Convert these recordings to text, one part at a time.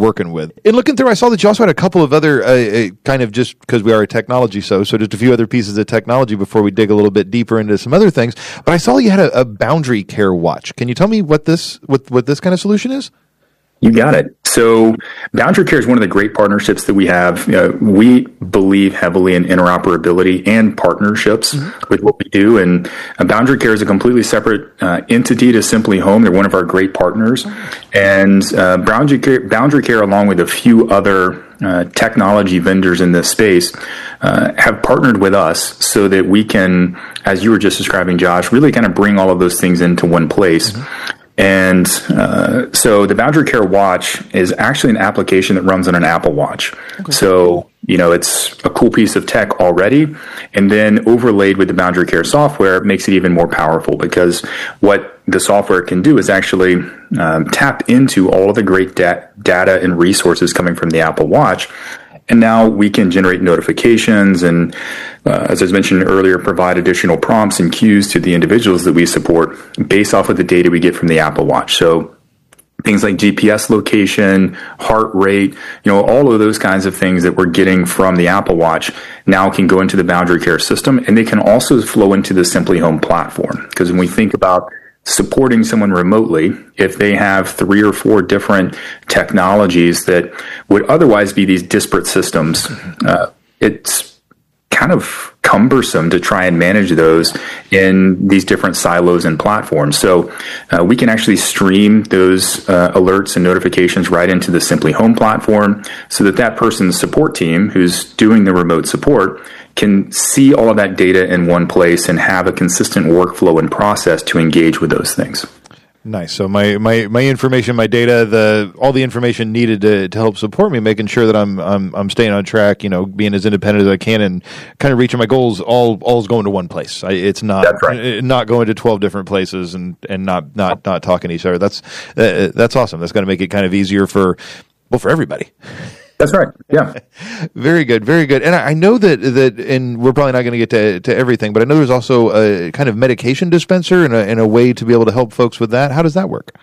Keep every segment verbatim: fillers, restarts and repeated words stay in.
working with. In looking through, I saw that you also had a couple of other uh, uh, kind of just because we are a technology so, so just a few other pieces of technology before we dig a little bit deeper into some other things. But I saw you had a, a Boundary Care watch. Can you tell me what this what, what this kind of solution is? You got it. So Boundary Care is one of the great partnerships that we have. You know, we believe heavily in interoperability and partnerships mm-hmm. with what we do. And uh, Boundary Care is a completely separate uh, entity to Simply Home. They're one of our great partners. Mm-hmm. And uh, Boundary Care, Boundary Care, along with a few other uh, technology vendors in this space, uh, have partnered with us so that we can, as you were just describing, Josh, really kind of bring all of those things into one place. Mm-hmm. And uh, so the Boundary Care Watch is actually an application that runs on an Apple Watch. Okay. So, you know, it's a cool piece of tech already. And then overlaid with the Boundary Care software makes it even more powerful, because what the software can do is actually um, tap into all of the great da- data and resources coming from the Apple Watch. And now we can generate notifications and, uh, as I mentioned earlier, provide additional prompts and cues to the individuals that we support based off of the data we get from the Apple Watch. So things like G P S location, heart rate, you know, all of those kinds of things that we're getting from the Apple Watch now can go into the Boundary Care system, and they can also flow into the Simply Home platform. Because when we think about supporting someone remotely, if they have three or four different technologies that would otherwise be these disparate systems, uh, it's kind of cumbersome to try and manage those in these different silos and platforms. So uh, we can actually stream those uh, alerts and notifications right into the Simply Home platform, so that that person's support team who's doing the remote support can see all of that data in one place and have a consistent workflow and process to engage with those things. Nice. So my, my, my information, my data, the all the information needed to, to help support me, making sure that I'm I'm I'm staying on track, you know, being as independent as I can, and kind of reaching my goals. All all is going to one place. I, it's not that's right. not going to twelve different places and, and not not not talking to each other. That's uh, that's awesome. That's going to make it kind of easier for well for everybody. That's right. Yeah. Very good. Very good. And I know that, that, and we're probably not going to get to, to everything, but I know there's also a kind of medication dispenser and a, and a way to be able to help folks with that. How does that work?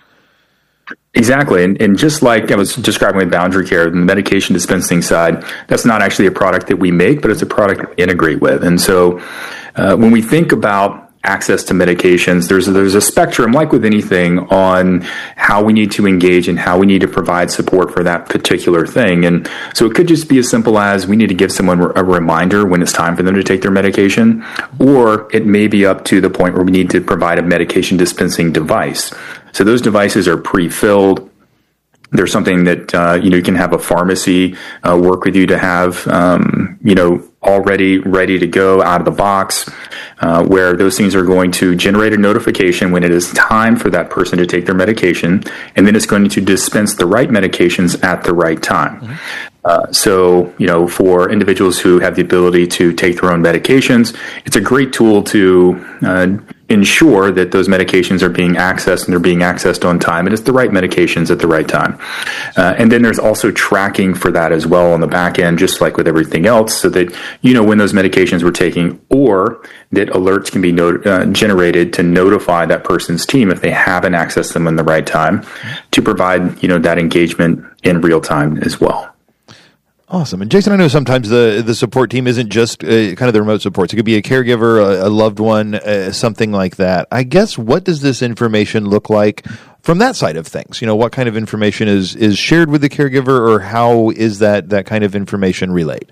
Exactly. And, and just like I was describing with Boundary Care, the medication dispensing side, that's not actually a product that we make, but it's a product that we integrate with. And so uh, when we think about access to medications, there's a, there's a spectrum, like with anything, on how we need to engage and how we need to provide support for that particular thing. And so it could just be as simple as we need to give someone a reminder when it's time for them to take their medication, or it may be up to the point where we need to provide a medication dispensing device. So those devices are pre-filled. There's something that, uh, you know, you can have a pharmacy uh, work with you to have, um, you know, already ready to go out of the box, uh, where those things are going to generate a notification when it is time for that person to take their medication, and then it's going to dispense the right medications at the right time. Mm-hmm. Uh, so, you know, for individuals who have the ability to take their own medications, it's a great tool to uh, ensure that those medications are being accessed and they're being accessed on time, and it's the right medications at the right time. Uh, and then there's also tracking for that as well on the back end, just like with everything else, so that you know when those medications were taking, or that alerts can be not- uh, generated to notify that person's team if they haven't accessed them in the right time, to provide, you know, that engagement in real time as well. Awesome. And Jason, I know sometimes the, the support team isn't just uh, kind of the remote supports. It could be a caregiver, a, a loved one, uh, something like that. I guess, what does this information look like from that side of things? You know, what kind of information is, is shared with the caregiver, or how is that, that kind of information relayed?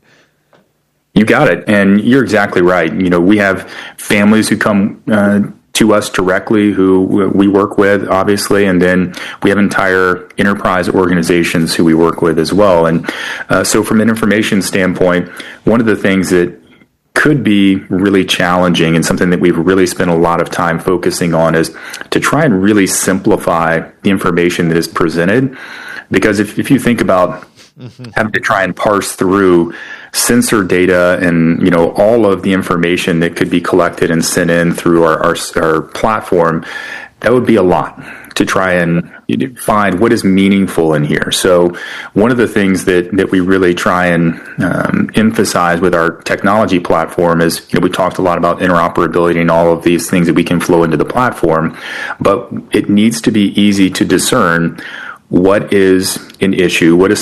You got it. And you're exactly right. You know, we have families who come uh, to us directly who we work with, obviously, and then we have entire enterprise organizations who we work with as well. And uh, so from an information standpoint, one of the things that could be really challenging, and something that we've really spent a lot of time focusing on, is to try and really simplify the information that is presented. Because if, if you think about mm-hmm. having to try and parse through sensor data and, you know, all of the information that could be collected and sent in through our, our, our platform, that would be a lot to try and find what is meaningful in here. So one of the things that, that we really try and um, emphasize with our technology platform is, you know, we talked a lot about interoperability and all of these things that we can flow into the platform, but it needs to be easy to discern what is an issue, what is